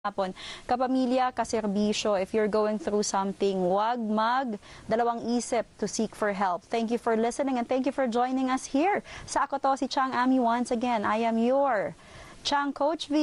hapon. Kapamilya, kaserbisyo, if you're going through something, wag dalawang isip to seek for help. Thank you for listening and thank you for joining us here. Sa ako to si Chang Ami once again. I am your Chang Coach V.